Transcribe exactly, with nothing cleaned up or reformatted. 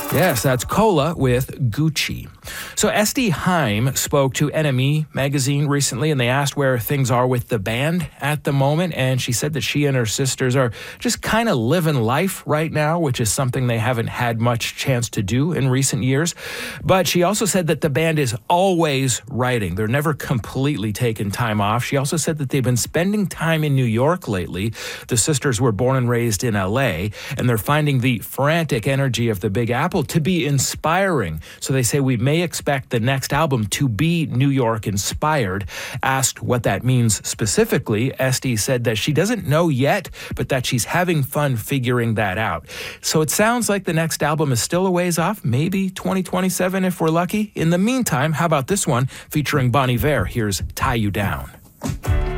Yes, that's Cola with Gucci. So Esty Haim spoke to N M E magazine recently, and they asked where things are with the band at the moment, and she said that she and her sisters are just kind of living life right now, which is something they haven't had much chance to do in recent years. But she also said that the band is always writing. They're never completely taking time off. She also said that they've been spending time in New York lately. The sisters were born and raised in L A, and they're finding the frantic energy of the Big Apple to be inspiring. So they say we may expect the next album to be New York inspired. Asked what that means specifically, Esty said that she doesn't know yet, but that she's having fun figuring that out. So it sounds like the next album is still a ways off, maybe twenty twenty-seven if we're lucky. In the meantime, how about this one featuring Bon Iver? Here's Tie You Down.